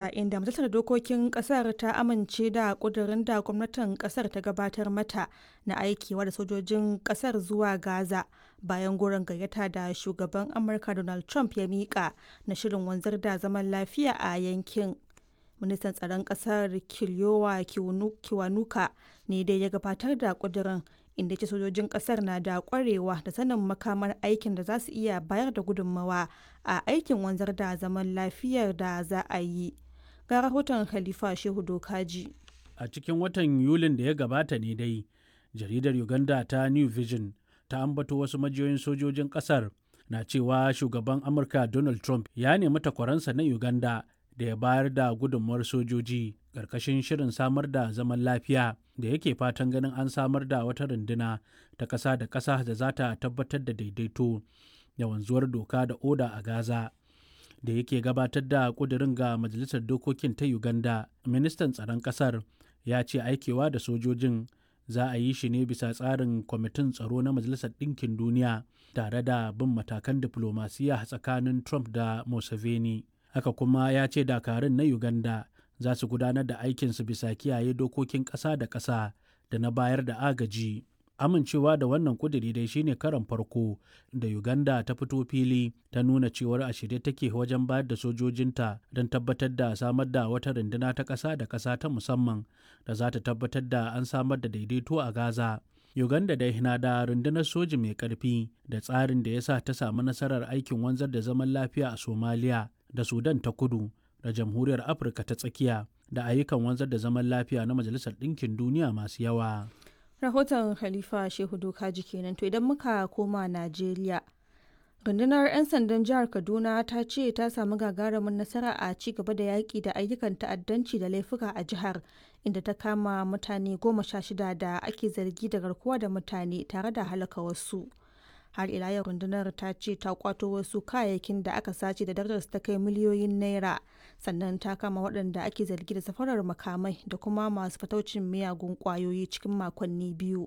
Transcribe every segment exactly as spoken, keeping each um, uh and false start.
inda majalisar dokokin kasar ta amince da kudirin da gwamnatin kasar ta gabatar mata na aikewa da sojojin kasar zuwa Gaza bayan goron gayyata da shugaban Amurka Donald Trump ya mika na shirin wanzar da zaman lafiya a yankin. Ministan tsaron kasar Kiliyowa Kiwanuka ne dai ya gabatar da kudirin, inda ce sojojin kasar na da kwarewa da sanin makamar aikin da za su iya bayar da gudunmawa a aikin wanzar da zaman lafiyar da za a yi. Ga rahoton Khalifa Shehu Dokaji. A cikin watan Yulin da ya gabata ne dai, jaridar Uganda ta New Vision ta ambato wasu majiyoyin sojojin kasar na cewa shugaban Amurka Donald Trump ya nemi takwaransa na Uganda da ya bayar da gudunmawar sojoji ƙarƙashin shirin samar da zaman lafiya da yake fatan ganin an samar da wata runduna ta ƙasa da ƙasa da za ta tabbatar da daidaito da wanzuwar doka da oda a Gaza. Da yake gabatar da ƙudurin ga Majalisar Dokokin ta Uganda, ministan tsaron ƙasar ya ce aikewa da sojojin za a yi shi ne bisa tsarin kwamitin tsaro na Majalisar Ɗinkin Duniya tare da bin matakan diflomasiyya tsakanin Trump da Museveni. Haka kuma ya ce dakarun na Uganda za su gudanar da aikinsu bisa kiyaye dokokin ƙasa da ƙasa da na bayar da agaji. Amincewa da wannan kudiri dai shine karon farko da Uganda ta fito fili ta nuna cewar a shirye take wajen bayar da sojojinta don tabbatar da samar da wata runduna ta ƙasa da ƙasa ta musamman da za ta tabbatar da an samar da daidaito a Gaza. Uganda dai na da rundunar soji mai ƙarfi da tsarin da ya sa ta samu nasarar aikin wanzar da zaman lafiya a Somalia da Sudan ta kudu da Jamhuriyar Afirka ta tsakiya da ayyukan wanzar da zaman lafiya na Majalisar Ɗinkin Duniya masu yawa. Rahoton Khalifa Shehu Dokaji kenan. To idan muka koma Najeriya, rundunar 'yan sandan jihar Kaduna ta ce ta samu gagarumin nasara a ci gaba da yaƙi da ayyukan ta'addanci da laifuka a jihar, inda ta kama mutane goma sha shida da ake zargi da garkuwa da mutane tare da halaka wasu. Har ila yau rundunar ta ce ta kwato wasu kayayyakin da aka sace da darajarsu ta kai miliyoyin naira, sannan ta kama waɗanda ake zargi da safarar makamai da kuma masu fataucin miyagun ƙwayoyi cikin makonni biyu.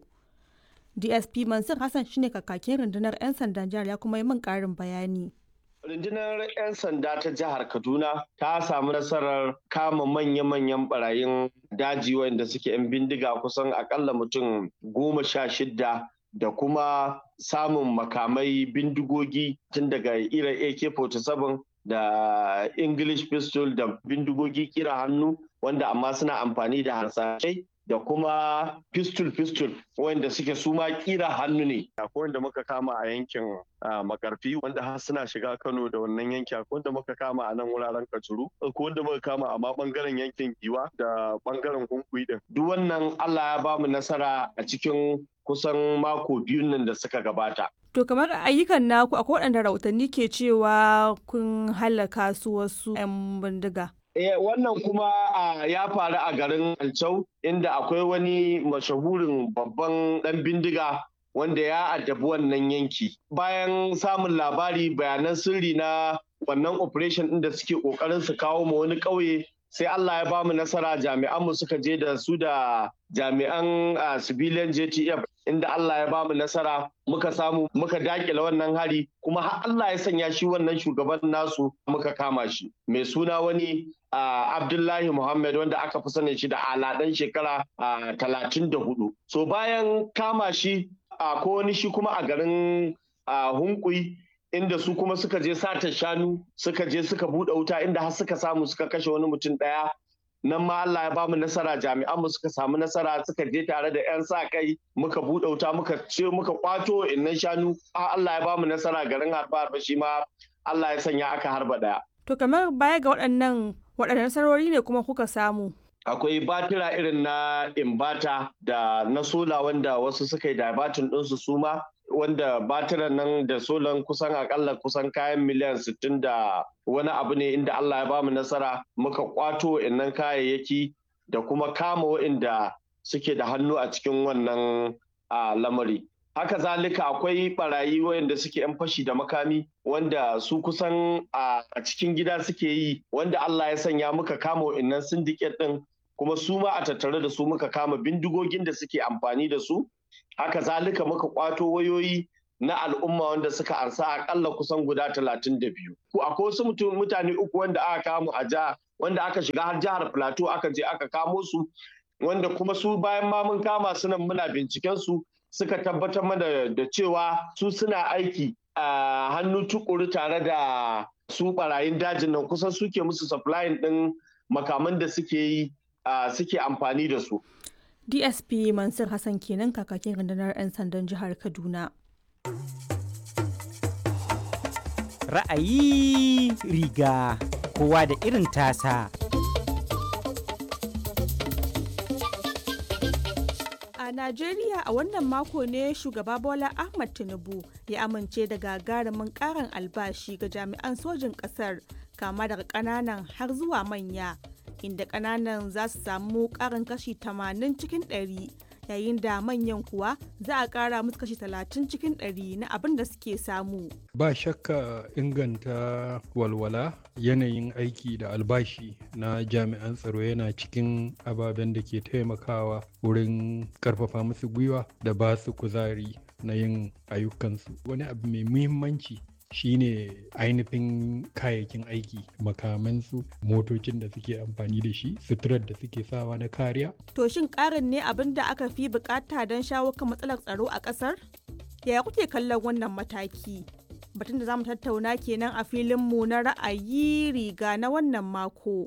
D S P Mansur Hassan shine kakakin rundunar 'yan sandan jihar, ya kuma yi min ƙarin bayani. Rundunar 'yan sanda ta jihar Kaduna ta samu nasarar kama manya-manyan barayin daji wanda suke 'yan bindiga kusan akalla mutum goma sha shidda da kuma samun makamai bindigogi tun daga irin A K forty-seven da English pistol da bindigogi kira hannu wanda amma suna amfani da harsashai da kuma pistol pistol wanda suke suma kira hannu ne. Akwai wanda muka kama a yankin Makarfi wanda har suna shiga Kano da wannan yanki, akwai wanda muka kama a nan wuraren Kajuru, akwai wanda muka kama a ma bangaren yankin Giwa da bangaren Hunkuyi din. Duk wannan Allah ya bamu nasara a cikin kusan mako biyun nan da suka gabata. To kamar ayyukan naku akwai waɗanda rahotanni ke cewa kun halaka su wasu 'yan bindiga. Eh, wannan kuma uh, ya faru a garin Alcau inda akwai wani mashahurin babban ɗan bindiga wanda ya addabi wannan yanki. Bayan samun labari bayanan sirri na wannan operation ɗin da suke ƙoƙarin su kawo ma wani ƙauye, sai Allah ya bamu nasara, jami'anmu suka je da su da jami'an uh, civilian J T F inda Allah ya bamu nasara muka samu muka dakile wannan hari, kuma har Allah ya sanya shi wannan shugaban nasu muka kama shi mai suna wani uh, Abdullahi Muhammad wanda aka fi sanin shi da aladan shekara uh, talatin da hudu. So bayan kama shi uh, ko wani shi kuma a garin uh, Hunkuyi inda su kuma suka je sata shanu suka je suka buɗe wuta inda har suka samu suka kashe wani mutum ɗaya. Nan ma Allah ya bamu nasara, jami'an mu suka samu nasara, suka je tare da 'yan sa kai muka buɗe wuta muka ce muka kwato innan shanu. Allah ya bamu nasara garin harba harba shi ma Allah ya sanya aka harba ɗaya. To kamar baya ga waɗannan waɗannan nasarori ne kuma kuka samu? Akwai batira irin na imbata da na sola wanda wasu suka yi dabatin ɗinsu su ma, wanda batiran nan da solan kusan akalla kusan kayan miliyan sittin da wani abu ne, inda Allah ya bamu nasara muka kwato innan kayayyaki da kuma kama waɗanda suke da hannu a cikin wannan lamari. Haka zalika akwai barayi waɗanda suke 'yan fashi da makami wanda su kusan a cikin gida suke yi, wanda Allah ya sanya muka kama waɗannan syndicate ɗin, kuma su ma a tattare da su muka kama bindigogin da suke amfani da su. Haka zalika muka kwato wayoyi na al'umma wanda suka ansa akalla kusan guda talatin da biyu. Akwai wasu mutane uku wanda aka kama a jiha wanda aka shiga har jihar Plateau aka je aka kamo su, wanda kuma su bayan ma mun kama su nan muna binciken su suka tabbatar mana da cewa su suna aiki a hannu tukuru tare da su barayin dajin nan, kusan suke musu supplying din makaman da suke yi suke amfani da su. D S P Mansur Hassan kenan kakakin rundunar 'yan sandan jihar Kaduna. Ra'ayi riga kowa da irin tasa. A Najeriya a wannan mako ne shugaba Bola Ahmed Tinubu ya amince da gagarumin karin albashi ga jami'an sojin ƙasar, kama daga ƙananan har zuwa manya, inda ƙananan za su samu ƙarin kashi tamanin cikin ɗari, yayin da manyan kuwa za a ƙara musu kashi talatin cikin ɗari na abin da suke samu. Ba shakka inganta walwala, yanayin aiki da albashi na jami'an tsaro yana cikin ababen da ke taimakawa wurin ƙarfafa musu gwiwa da ba su kuzari na yin ayyukansu. Wani abu mai muhimmanci shine ainihin kayayyakin aiki, makamansu, motocin da suke amfani da shi, suturar da suke sawa na kariya. To shin ƙarin ne abin da aka fi bukata don shawo kan matsalar tsaro a ƙasar? Yaya kuke kallon wannan mataki? Batun da za mu tattauna kenan a filinmu na ra'ayi riga na wannan mako.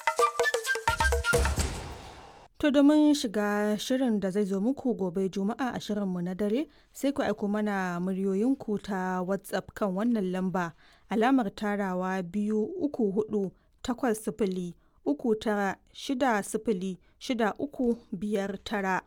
To domin shiga shirin da zai zo muku gobe Juma'a a shirinmu na dare, sai ku aiko mana muryoyinku ta WhatsApp kan wannan lamba alamar tarawa biyu uku hudu takwas sifili uku tara shida sifili shida uku biyar tara.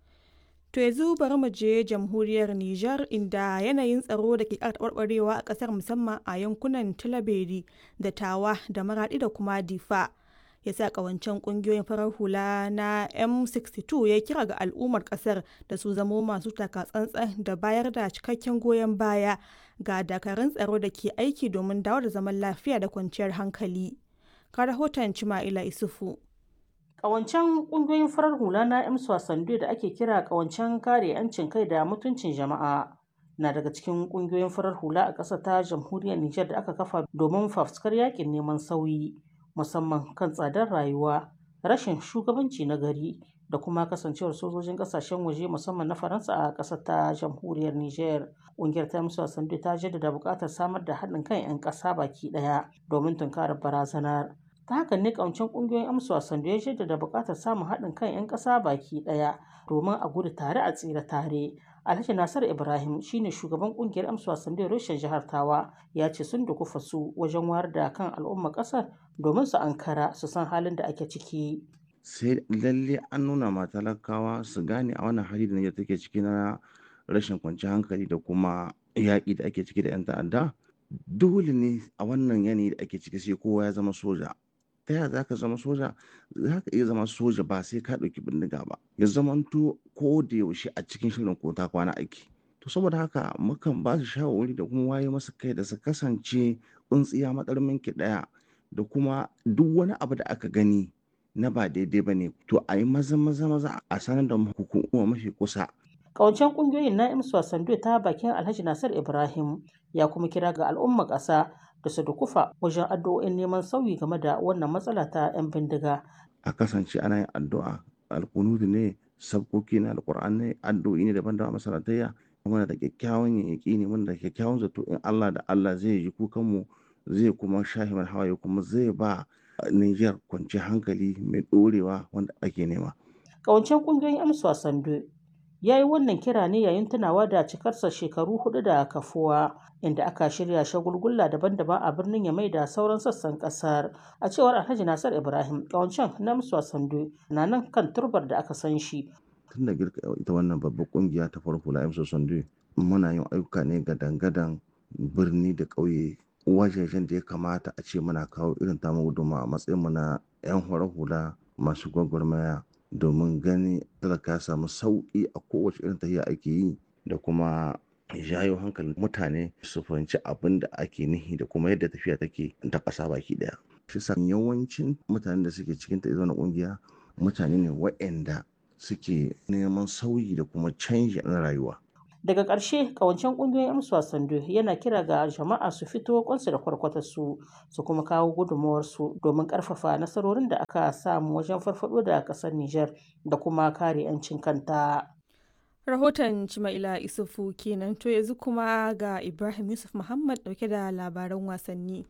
To yanzu bari mu je jamhuriyar Nijar, inda yanayin tsaro da ke ƙara taɓarɓarewa a ƙasar musamman a yankunan Tilaberi da Tawa da Maraɗi da kuma Difa. Ya sa kawancen kungiyoyin farar hula na M sixty two ya kira ga al'ummar kasar da su zamo masu takatsantsan da bayar da cikakken goyon baya ga dakarun tsaro da ke aiki domin dawo da zaman lafiya da kwanciyar hankali. Ka rahoton Cima'ila Isufu. Kawancen kungiyoyin farar hula na M sixty-two da ake kira kawancen kare 'yancin kai da mutuncin jama'a na daga cikin kungiyoyin farar hula a ƙasar ta jamhuriyar Nijar da aka kafa domin fafutukar yakin neman sauyi, musamman kan tsadar rayuwa, rashin shugabanci na gari da kuma kasancewar sojojin kasashen waje musamman na Faransa a ƙasar ta jamhuriyar Nijar. Ƙungiyar ta M sixty-two ta jaddada buƙatar samar da haɗin kan 'yan ƙasa baki ɗaya domin tunkarar barazanar. Ta haka ne ƙawancen ƙungiyoyin M sixty-two ya jaddada buƙatar samun haɗin kan 'yan ƙasa baki ɗaya domin a gudu tare a tsira tare. Alhaji Nasir Ibrahim shine shugaban kungiyar M sixty-two reshen jihar Tawa, ya ce sun dukufa su wajen wayar da kan al'ummar kasar domin su ankara su san halin da ake ciki. Sai lalle an nuna ma talakawa su gane a wannan hali da Nijar take ciki na rashin kwanciyar hankali da kuma yaƙi da ake ciki da 'yan ta'adda. Dole ne a wannan yanayi da ake ciki sai kowa ya zama soja. Ta yaya za ka zama soja? Za ka iya zama soja ba sai ka ɗauki bindiga ba, ya zamanto ko da yaushe a cikin shirin ko ta kwana aiki. To saboda haka mukan ba su shawarwari da kuma waye masa kai da su kasance tsuntsiya matsarmin ki ɗaya, da kuma duk wani abu da aka gani na ba daidai ba ne to a yi maza maza maza a sanar da hukuma mafi kusa. Ƙawancen ƙungiyoyin na M sixty-two ta bakin Alhaji Nasir Ibrahim ya kuma kira ga al'ummar ƙasa da su dukufa wajen addu'o'in neman sauyi game da wannan matsala ta 'yan bindiga. A kasance ana yin addu'a, alkunudu ne, sabkoki na alkur'an ne, addu'o'i ne daban-daban masalatayya. Muna da kyakkyawan yaƙi ne, muna da kyakkyawan zato in Allah da Allah zai ji kukanmu, zai kuma shahi mana hawaye, kuma zai ba Niger kwanciyar hankali mai ɗorewa wanda ake nema. Ƙawancen ƙungiyoyin M sixty-two ya yi wannan kira ne yayin tunawa da cikarsa shekaru hudu da kafuwa, inda aka shirya shagulgulla daban-daban a birnin Yamai da sauran sassan kasar. A cewar Alhaji Nasir Ibrahim, ƙawancen na M sixty-two na nan kan turbar da aka san shi. Tun da girka ita wannan babbar kungiya ta farko la M sixty-two muna yin ayyuka ne ga dangadan birni da ƙauye, wajejen da ya kamata a ce muna kawo irin tamu gudunmawa a matsayin mu na 'yan horar hula masu gwagwarmaya domin gani talaka ya samu sauƙi a kowace irin tafiya ake yi, da kuma jayo hankalin mutane su fahimci abin da ake nihi da kuma yadda tafiya take ta ƙasa baki ɗaya. Shi sa yawancin mutanen da suke cikin ta na ƙungiya mutane ne waɗanda suke neman sauyi da kuma canji na rayuwa. Daga ƙarshe ƙawancen ƙungiyoyin 'yan wasan yana kira ga jama'a su fito kwansu da kwarkwatarsu su kuma kawo gudunmawarsu domin ƙarfafa nasarorin da aka samu wajen farfaɗo da ƙasar Nijar da kuma kare 'yancin kanta. Rahoton Cima'ila Isufu kenan, to yanzu kuma ga Ibrahim Yusuf Muhammad ɗauke da labaran wasanni.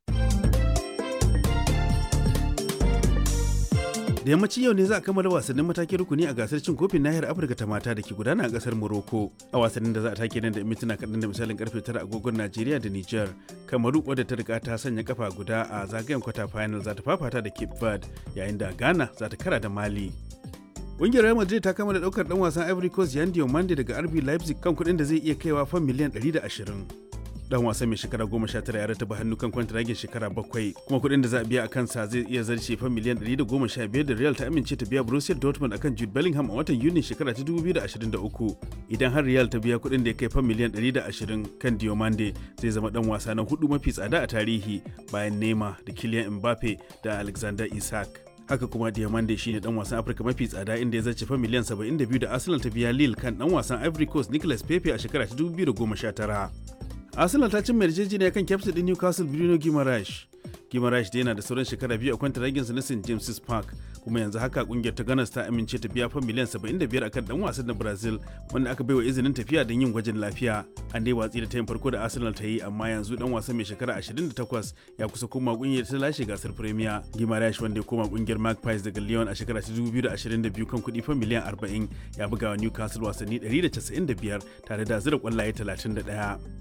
Da yammacin yau ne za a kammala wasannin matakin rukuni a gasar cin kofin nahiyar Afirka ta mata da ke gudana a kasar Morocco. A wasannin da za a take nan da mintuna kaɗan da misalin karfe tara agogon Najeriya da Nijar, Kamaru wadda ta riga ta sanya kafa guda a zagayen kwata final za ta fafata da Cape Verde, yayin da Ghana za ta kara da Mali. Ƙungiyar Real Madrid ta kammala ɗaukar ɗan wasan Ivory Coast Yan Diomande daga R B Leipzig kan kuɗin da zai iya kaiwa fan miliyan ɗari da ashirin. Dan wasan mai shekara goma sha tara ya rataba hannu kan kwantiragin shekara bakwai, kuma kuɗin da za a biya a kansa zai iya zarce fan miliyan ɗari da goma sha biyar da Real ta amince ta biya Borussia Dortmund akan Jude Bellingham a watan Yuni shekara ta dubu biyu da ashirin da uku. Idan har Real ta biya kuɗin da ya kai fan miliyan ɗari da ashirin kan Diomande, zai zama ɗan wasa na hudu mafi tsada a tarihi bayan Neymar da Kylian Mbappe da Alexander Isak. Haka kuma Diamande shine dan wasan Afirka mafi tsada inda ya zarce fa miliyan saba'in da biyu da Arsenal ta biya Lille kan dan wasan Ivory Coast Nicolas Pepe a shekara ta dubu biyu da goma sha tara. Arsenal ta cimma yarjejeniya kan kyaftin din Newcastle Bruno Guimaraes. Guimaraes da yana da sauran shekara biyu a kwantaraginsa na Saint James's Park, kuma yanzu haka kungiyar ta Gunners ta amince ta biya fa miliyan saba'in da biyar akan dan wasan na Brazil wanda aka baiwa izinin tafiya don yin gwajin lafiya. An dai watsi da tayin farko da Arsenal ta yi, amma yanzu dan wasan mai shekara ashirin da takwas ya kusa koma kungiyar ta lashe gasar Premier. Guimaraes wanda ya koma kungiyar Magpies daga Lyon a shekara ta dubu biyu da ashirin da biyu kan kuɗi fa miliyan arba'in, ya buga wa Newcastle wasanni ɗari da casa'in da biyar tare da zira kwallaye talatin da ɗaya.